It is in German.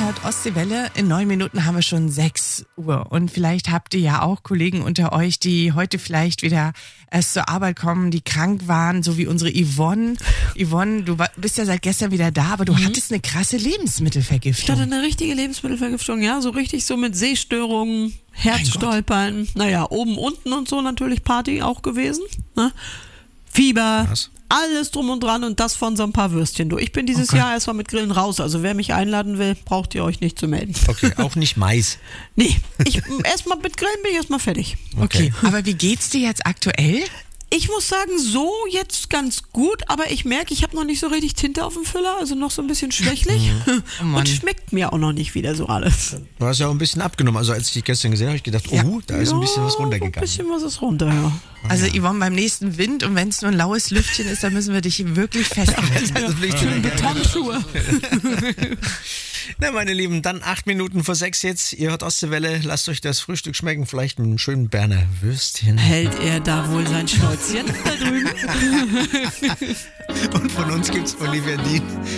hört Ostseewelle. In 9 Minuten haben wir schon 6 Uhr. Und vielleicht habt ihr ja auch Kollegen unter euch, die heute vielleicht wieder erst zur Arbeit kommen, die krank waren, so wie unsere Yvonne. Yvonne, du bist ja seit gestern wieder da, aber du hattest eine krasse Lebensmittelvergiftung. Ich hatte eine richtige Lebensmittelvergiftung, ja, so richtig so mit Sehstörungen, Herzstolpern, naja, oben, unten und so natürlich Party auch gewesen, ne? Fieber, alles drum und dran und das von so ein paar Würstchen. Du, ich bin dieses Jahr erstmal mit Grillen raus, also wer mich einladen will, braucht ihr euch nicht zu melden. Okay, auch nicht Mais. Nee, erstmal mit Grillen bin ich erstmal fertig. Okay, aber wie geht's dir jetzt aktuell? Ich muss sagen, so jetzt ganz gut, aber ich merke, ich habe noch nicht so richtig Tinte auf dem Füller, also noch so ein bisschen schwächlich und schmeckt mir auch noch nicht wieder so alles. Du hast ja auch ein bisschen abgenommen, also als ich dich gestern gesehen habe, habe ich gedacht, da ist ein bisschen was runtergegangen. Ein bisschen was ist runter, ja. Also Yvonne, beim nächsten Wind und wenn es nur ein laues Lüftchen ist, dann müssen wir dich wirklich festhalten. Schön Betonschuhe. Na, meine Lieben, dann 8 Minuten vor 6 jetzt. Ihr hört Ostseewelle, lasst euch das Frühstück schmecken, vielleicht mit einem schönen Berner Würstchen. Hält er da wohl sein Schnäuzchen da drüben? Und von uns gibt's Olivia Dean.